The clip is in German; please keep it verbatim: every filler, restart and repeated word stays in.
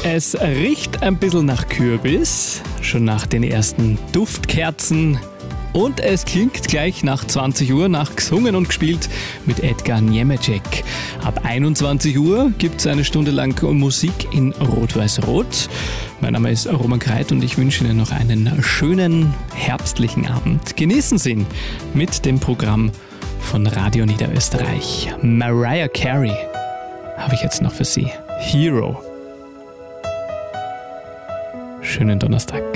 Es riecht ein bisschen nach Kürbis, schon nach den ersten Duftkerzen. Und es klingt gleich nach zwanzig Uhr nach Gesungen und gespielt mit Edgar Němeček. Ab einundzwanzig Uhr gibt es eine Stunde lang Musik in Rot-Weiß-Rot. Mein Name ist Roman Kreit und ich wünsche Ihnen noch einen schönen herbstlichen Abend. Genießen Sie ihn mit dem Programm von Radio Niederösterreich. Mariah Carey habe ich jetzt noch für Sie. Hero. Schönen Donnerstag.